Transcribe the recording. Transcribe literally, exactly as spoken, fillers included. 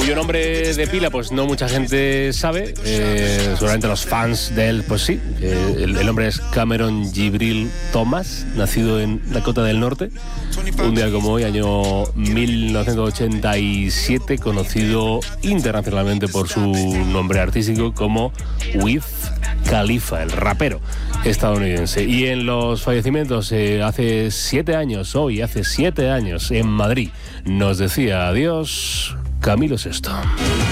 cuyo nombre de pila pues no mucha gente sabe, eh, seguramente los fans de él pues sí. Eh, el, el nombre es Cameron Jibril Thomas, nacido en Dakota del Norte, un día como hoy, año mil novecientos ochenta y siete, conocido internacionalmente por su nombre artístico como Wiz Khalifa, el rapero estadounidense. Y en los fallecimientos, eh, hace siete años, hoy hace siete años, en Madrid, nos decía adiós Camilo Sesto.